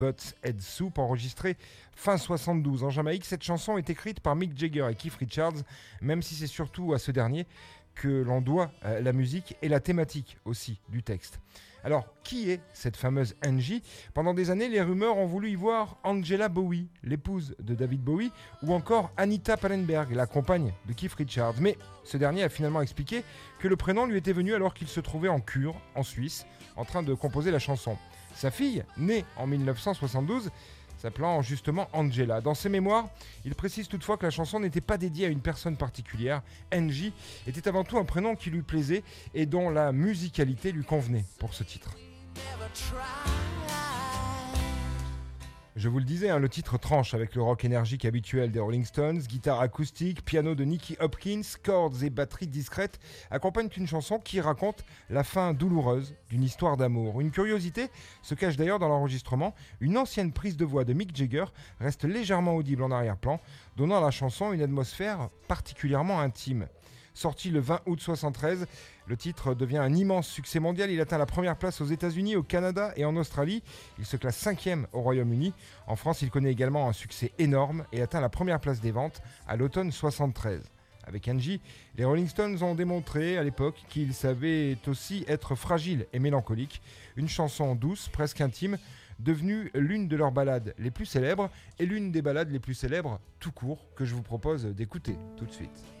Butts Head Soup, enregistrée fin 72 en Jamaïque. Cette chanson est écrite par Mick Jagger et Keith Richards, même si c'est surtout à ce dernier que l'on doit la musique et la thématique aussi du texte. Alors, qui est cette fameuse Angie ? Pendant des années, les rumeurs ont voulu y voir Angela Bowie, l'épouse de David Bowie, ou encore Anita Pallenberg, la compagne de Keith Richards. Mais ce dernier a finalement expliqué que le prénom lui était venu alors qu'il se trouvait en cure, en Suisse, en train de composer la chanson. Sa fille, née en 1972, s'appelant justement Angela. Dans ses mémoires, il précise toutefois que la chanson n'était pas dédiée à une personne particulière. Angie était avant tout un prénom qui lui plaisait et dont la musicalité lui convenait pour ce titre. Je vous le disais, le titre tranche avec le rock énergique habituel des Rolling Stones, guitare acoustique, piano de Nicky Hopkins, cordes et batteries discrètes accompagnent une chanson qui raconte la fin douloureuse d'une histoire d'amour. Une curiosité se cache d'ailleurs dans l'enregistrement. Une ancienne prise de voix de Mick Jagger reste légèrement audible en arrière-plan, donnant à la chanson une atmosphère particulièrement intime. Sorti le 20 août 1973, le titre devient un immense succès mondial. Il atteint la première place aux États-Unis, au Canada et en Australie. Il se classe 5e au Royaume-Uni. En France, il connaît également un succès énorme et atteint la première place des ventes à l'automne 1973. Avec Angie, les Rolling Stones ont démontré à l'époque qu'ils savaient aussi être fragiles et mélancoliques. Une chanson douce, presque intime, devenue l'une de leurs ballades les plus célèbres et l'une des ballades les plus célèbres tout court que je vous propose d'écouter tout de suite.